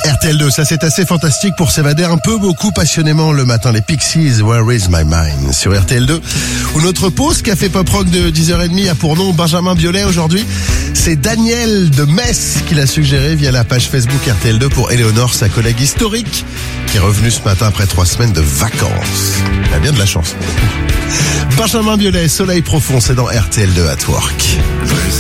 RTL2, ça c'est assez fantastique pour s'évader un peu, beaucoup passionnément le matin. Les Pixies, Where is my mind sur RTL2. Ou notre pause café pop rock de 10h30 a pour nom Benjamin Biolay aujourd'hui. C'est Daniel de Metz qui l'a suggéré via la page Facebook RTL2 pour Éléonore, sa collègue historique, qui est revenue ce matin après 3 semaines de vacances. Elle a bien de la chance. Benjamin Biolay, Soleil profond, c'est dans RTL2 at Work.